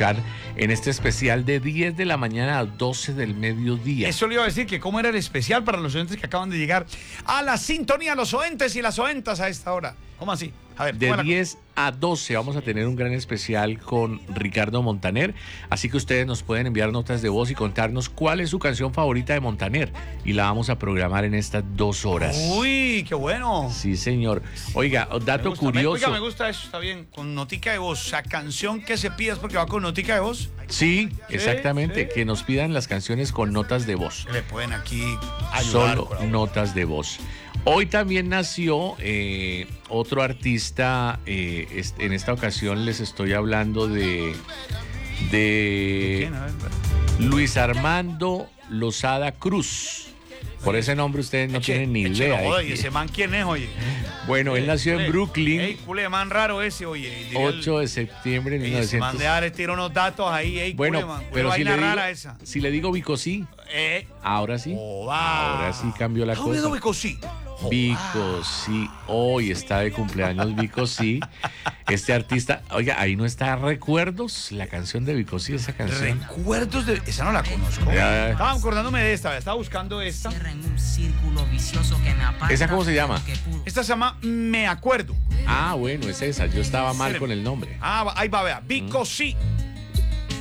escuchar en este especial de 10 de la mañana a 12 del mediodía. Eso le iba a decir, que cómo era el especial para los oyentes que acaban de llegar a la sintonía, los oyentes y las oyentas a esta hora. ¿Cómo así? A ver, de 10 a 12 vamos a tener un gran especial con Ricardo Montaner, así que ustedes nos pueden enviar notas de voz y contarnos cuál es su canción favorita de Montaner y la vamos a programar en estas 2 horas. Uy, qué bueno. Sí, señor. Oiga, dato curioso. Me gusta eso, está bien, con notica de voz. O sea, canción que se pida es porque va con notica de voz. Sí, exactamente, que nos pidan las canciones con notas de voz. Le pueden aquí ayudar. Solo notas de voz. Hoy también nació otro artista, en esta ocasión les estoy hablando de ¿Quién? A ver. Luis Armando Lozada Cruz. Por ese nombre ustedes no tienen ni idea. Joder, ¿y ese man quién es, oye? Bueno, él nació en Brooklyn. Ey, culé, man raro ese, oye. 8 de septiembre de 1900. Ese man de Ares tira unos datos ahí, ey, bueno, culé, man. pero Si le digo Vicosí, ahora sí. Ahora sí cambió la cosa. Vicosí. Vicosí, hoy está de cumpleaños Vicosí. Este artista, oiga, ahí no está Recuerdos, la canción de Vicosí, esa canción. Recuerdos de... Esa no la conozco. Estaba acordándome de esta, estaba buscando esta. ¿Esa cómo se llama? Esta se llama Me Acuerdo. Ah, bueno, es esa, yo estaba mal con el nombre. Ah, ahí va, vea, Vicosí.